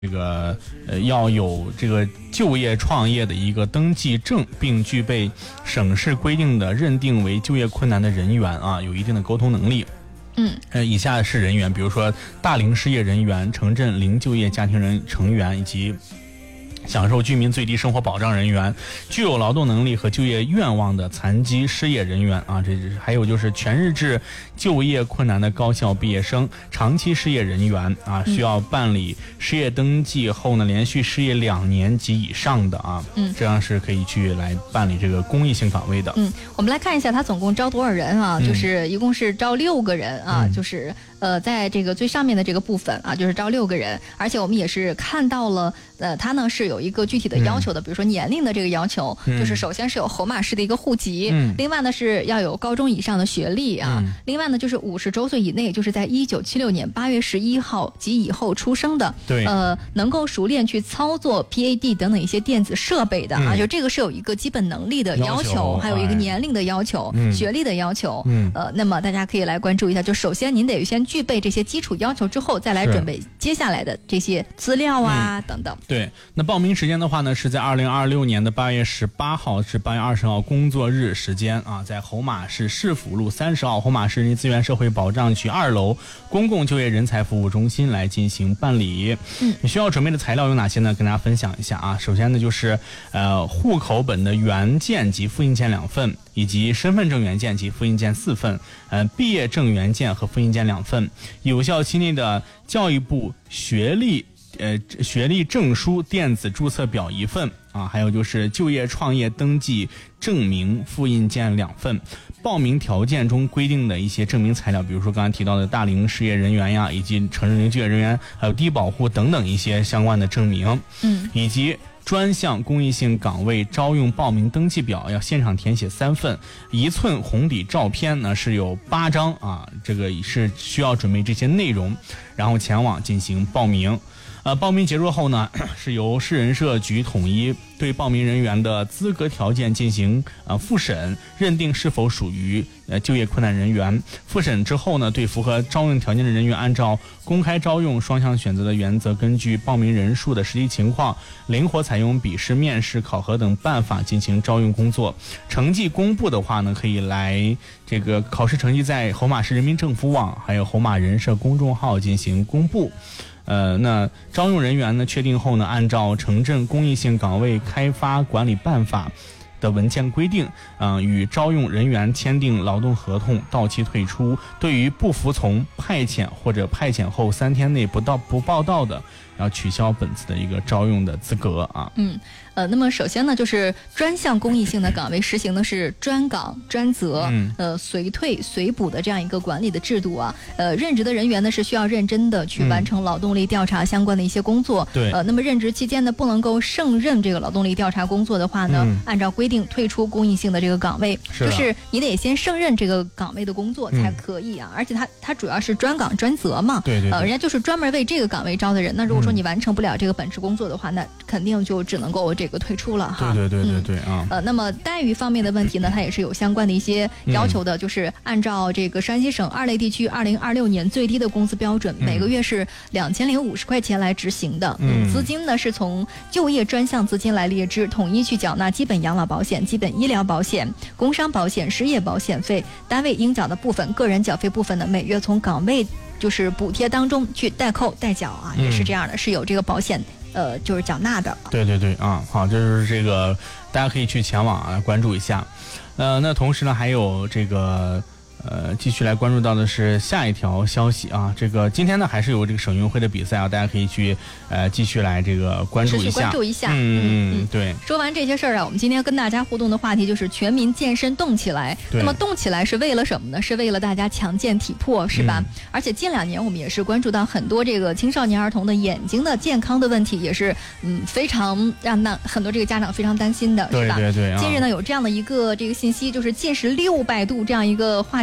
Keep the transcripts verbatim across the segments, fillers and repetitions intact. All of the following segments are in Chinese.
这个呃要有这个就业创业的一个登记证，并具备省市规定的认定为就业困难的人员啊，有一定的沟通能力。 嗯， 呃，以下是人员，比如说大龄失业人员、城镇零就业家庭人成员以及享受居民最低生活保障人员，具有劳动能力和就业愿望的残疾失业人员啊，这还有就是全日制就业困难的高校毕业生、长期失业人员啊，需要办理失业登记后呢，连续失业两年及以上的啊， 嗯， 这样是可以去来办理这个公益性岗位的。 嗯，我们来看一下，他总共招多少人啊？ 嗯、 就是一共是招六个人啊，嗯、就是。呃，在这个最上面的这个部分啊，就是招六个人，而且我们也是看到了，呃，它呢是有一个具体的要求的，嗯、比如说年龄的这个要求，嗯、就是首先是有侯马市的一个户籍，嗯、另外呢是要有高中以上的学历啊，嗯、另外呢就是五十周岁以内，就是在一九七六年八月十一号及以后出生的， 对， 呃，能够熟练去操作 P A D 等等一些电子设备的啊，嗯、就这个是有一个基本能力的要求， 要求还有一个年龄的要求， 哎、 学历的要求， 嗯， 呃，那么大家可以来关注一下，就首先您得先具备这些基础要求之后，再来准备接下来的这些资料啊、嗯、等等。 对，那报名时间的话呢，是在二零二六年的八月十八号至八月二十号工作日时间啊，在侯马市市府路三十号侯马市人力资源社会保障局二楼公共就业人才服务中心来进行办理。嗯，你需要准备的材料有哪些呢？跟大家分享一下啊。首先呢，就是呃户口本的原件及复印件两份，以及身份证原件及复印件四份，呃毕业证原件和复印件两份，有效期内的教育部学历呃学历证书电子注册表一份啊，还有就是就业创业登记证明复印件两份。报名条件中规定的一些证明材料，比如说刚才提到的大龄失业人员呀，以及城镇零就业人员，还有低保户等等一些相关的证明， 嗯， 以及专项公益性岗位招用报名登记表要现场填写三份，一寸红底照片呢是有八张啊，这个是需要准备这些内容，然后前往进行报名。呃，报名结束后呢，是由市人社局统一对报名人员的资格条件进行呃复审，认定是否属于呃就业困难人员。复审之后呢，对符合招用条件的人员，按照公开招用、双向选择的原则，根据报名人数的实际情况，灵活采用笔试、面试、考核等办法进行招用工作。成绩公布的话呢，可以来这个考试成绩在侯马市人民政府网还有侯马人社公众号进行公布。呃，那招用人员呢确定后呢，按照城镇公益性岗位开发管理办法的文件规定，嗯、呃，与招用人员签订劳动合同，到期退出。对于不服从派遣或者派遣后三天内不到不报到的，要取消本次的一个招用的资格啊。 嗯。呃，那么首先呢，就是专项公益性的岗位实行的是专岗专责，嗯、呃，随退随补的这样一个管理的制度啊。呃，任职的人员呢是需要认真的去完成劳动力调查相关的一些工作。 对、嗯。 呃，那么任职期间呢，不能够胜任这个劳动力调查工作的话呢，嗯、按照规定退出公益性的这个岗位， 是就是你得先胜任这个岗位的工作才可以啊。嗯、而且它它主要是专岗专责嘛， 对 对, 对。 呃，人家就是专门为这个岗位招的人。那如果说你完成不了这个本职工作的话，嗯、那肯定就只能够这个退出了哈。 对对对对对啊、嗯。 呃，那么待遇方面的问题呢，它也是有相关的一些要求的，嗯、就是按照这个山西省二类地区二零二六年最低的工资标准，嗯、每个月是两千零五十块钱来执行的。嗯，资金呢是从就业专项资金来列支，统一去缴纳基本养老保险、基本医疗保险、工伤保险、失业保险费，单位应缴的部分、个人缴费部分呢，每月从岗位就是补贴当中去代扣代缴啊，嗯、也是这样的，是有这个保险。呃，就是缴纳的。 对对对啊，好，这就是这个，大家可以去前往啊关注一下。呃，那同时呢，还有这个。呃，继续来关注到的是下一条消息啊，这个今天呢还是有这个省运会的比赛啊，大家可以去呃继续来这个关注一下， 关注一下。 嗯嗯，对。 说完这些事儿啊，我们今天跟大家互动的话题就是全民健身动起来。那么动起来是为了什么呢？是为了大家强健体魄，是吧？嗯、而且近两年我们也是关注到很多这个青少年儿童的眼睛的健康的问题，也是嗯非常让那很多这个家长非常担心的，是吧？ 对对对、啊。 近日呢有这样的一个这个信息，就是近视六百度这样一个话题。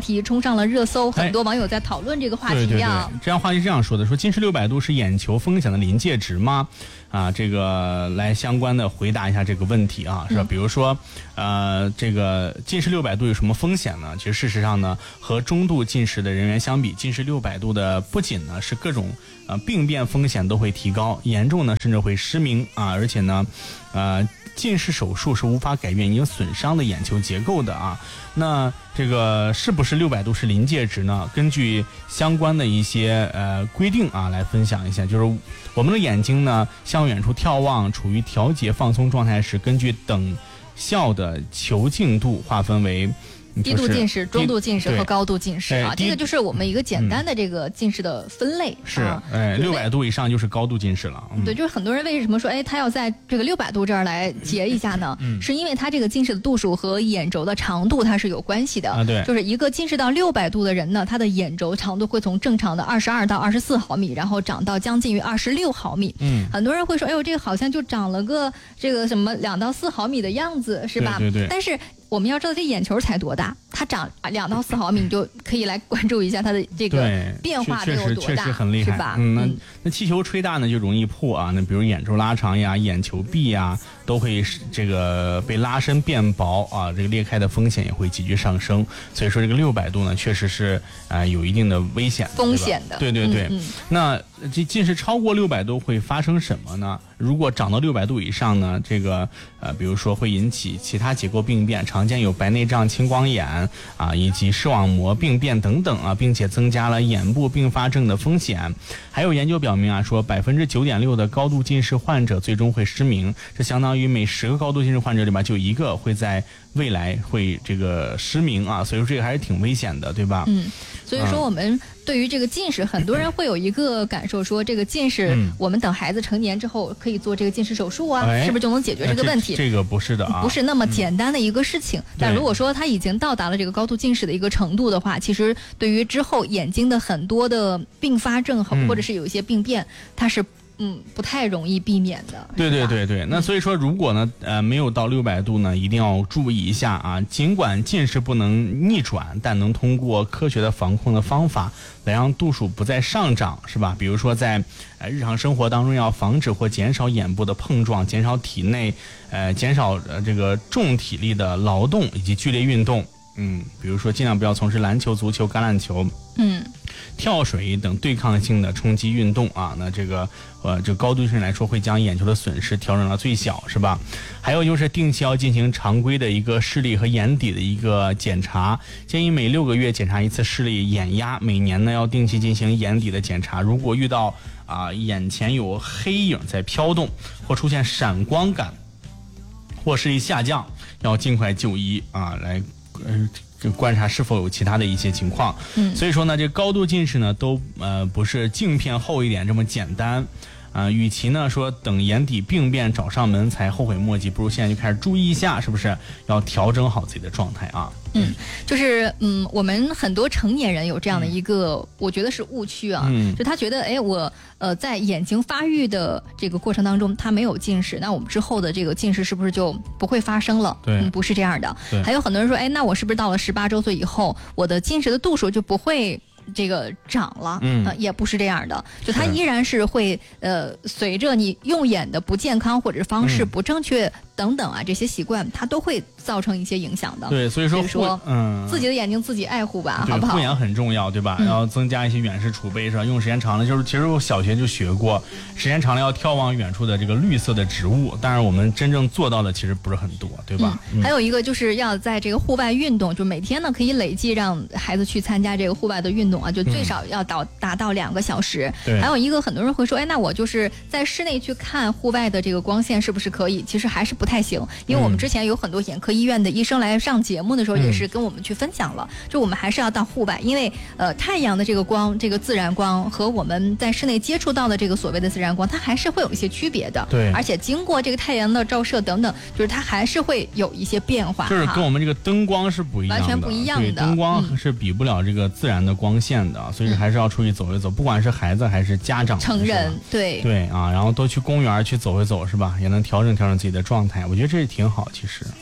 题冲上了热搜，很多网友在讨论这个话题呀。 对对对，这样话题是这样说的：说近视六百度是眼球风险的临界值吗？啊，这个来相关的回答一下这个问题啊，是吧？嗯、比如说，呃，这个近视六百度有什么风险呢？其实事实上呢，和中度近视的人员相比，近视六百度的不仅呢是各种呃病变风险都会提高，严重呢甚至会失明啊，而且呢，呃。近视手术是无法改变已经损伤的眼球结构的啊。那这个是不是六百度是临界值呢？根据相关的一些呃规定啊，来分享一下，就是我们的眼睛呢向远处眺望，处于调节放松状态时，根据等效的球径度划分为。 低度近视、中度近视和高度近视啊，这个就是我们一个简单的这个近视的分类。 是，哎，六百度以上就是高度近视了。 对，就是很多人为什么说，哎，他要在这个六百度这儿来截一下呢？是因为他这个近视的度数和眼轴的长度它是有关系的啊。对， 就是一个近视到六百度的人呢，他的眼轴长度会从正常的二十二到二十四毫米，然后长到将近于二十六毫米。嗯，很多人会说，哎呦，这个好像就长了个这个什么两到四毫米的样子，是吧？ 对对对。 但是我们要知道这眼球才多大，它长两到四毫米，你就可以来关注一下它的这个变化得有多大， 确实很厉害， 是吧？ 嗯，那那气球吹大呢就容易破啊，那比如眼周拉长呀、眼球壁呀，都会这个被拉伸变薄啊，这个裂开的风险也会急剧上升。所以说这个六百度呢，确实是啊、呃、有一定的危险风险的。 对对对， 嗯嗯、 那这近视超过六百度会发生什么呢？如果长到六百度以上呢，这个呃，比如说会引起其他结构病变，常见有白内障、青光眼啊，以及视网膜病变等等啊，并且增加了眼部并发症的风险。还有研究表明啊，说百分之九点六的高度近视患者最终会失明，这相当于每十个高度近视患者里边就一个会在未来会这个失明啊，所以说这个还是挺危险的，对吧？ 嗯，所以说我们对于这个近视，很多人会有一个感受，说这个近视，嗯、我们等孩子成年之后可以做这个近视手术啊， 哎、 是不是就能解决这个问题？ 这, 这个不是的啊， 不是那么简单的一个事情。嗯、但如果说他已经到达了这个高度近视的一个程度的话，其实对于之后眼睛的很多的并发症，嗯、或者是有一些病变，它是。嗯，不太容易避免的。 对对对对，那所以说，如果呢，呃，没有到六百度呢，一定要注意一下啊。尽管近视不能逆转，但能通过科学的防控的方法来让度数不再上涨，是吧？比如说在呃日常生活当中要防止或减少眼部的碰撞，减少体内呃减少呃这个重体力的劳动以及剧烈运动。嗯，比如说尽量不要从事篮球、足球、橄榄球， 嗯， 跳水等对抗性的冲击运动啊。那这个呃，这个高度近视来说，会将眼球的损失调整到最小，是吧？还有就是定期要进行常规的一个视力和眼底的一个检查，建议每六个月检查一次视力、眼压，每年呢要定期进行眼底的检查。如果遇到啊、呃、眼前有黑影在飘动，或出现闪光感，或视力下降，要尽快就医啊，来。嗯，就观察是否有其他的一些情况。嗯，所以说呢，这高度近视呢，都呃不是镜片厚一点这么简单。啊、呃，与其呢说等眼底病变找上门才后悔莫及，不如现在就开始注意一下，是不是要调整好自己的状态啊？ 嗯，就是嗯，我们很多成年人有这样的一个，嗯、我觉得是误区啊，嗯、就他觉得，哎，我呃在眼睛发育的这个过程当中，他没有近视，那我们之后的这个近视是不是就不会发生了？ 对， 嗯，不是这样的。还有很多人说，哎，那我是不是到了十八周岁以后，我的近视的度数就不会这个涨了？嗯、呃，也不是这样的，就它依然是会呃随着你用眼的不健康或者方式不正确。嗯等等啊，这些习惯它都会造成一些影响的。 对，所以说， 说嗯，自己的眼睛自己爱护吧，好不好？ 护眼很重要，对吧？ 嗯、 然后增加一些远视储备，是吧？用时间长了，就是其实我小学就学过，时间长了要眺望远处的这个绿色的植物。当然，我们真正做到的其实不是很多，对吧？ 嗯、还有一个就是要在这个户外运动，就每天呢可以累计让孩子去参加这个户外的运动啊，就最少要到、嗯、达到两个小时。 对。 还有一个，很多人会说，哎，那我就是在室内去看户外的这个光线是不是可以？其实还是不太行，因为我。我们之前有很多眼科医院的医生来上节目的时候，也是跟我们去分享了，嗯、就我们还是要到户外，因为呃太阳的这个光，这个自然光和我们在室内接触到的这个所谓的自然光，它还是会有一些区别的。 对， 而且经过这个太阳的照射等等，就是它还是会有一些变化， 就是跟我们这个灯光是不一样的， 完全不一样的。 对，灯光是比不了这个自然的光线的，嗯、所以还是要出去走一走，不管是孩子还是家长、 成人，对对啊，然后多去公园去走一走，是吧？也能调整调整自己的状态，我觉得这是挺好，其实。 嗯，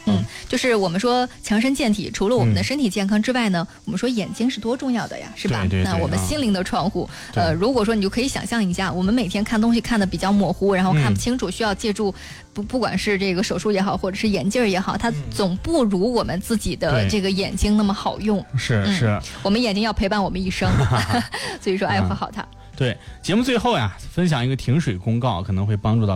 就是我们说强身健体，除了我们的身体健康之外呢，嗯、我们说眼睛是多重要的呀，是吧？ 对对对， 那我们心灵的窗户， 啊、 呃，如果说你就可以想象一下，我们每天看东西看得比较模糊，然后看不清楚，嗯、需要借助不不管是这个手术也好，或者是眼镜也好，它总不如我们自己的这个眼睛那么好用。 是、嗯、是， 我们眼睛要陪伴我们一生，所以说爱护好它。 对，节目最后呀，分享一个停水公告，可能会帮助到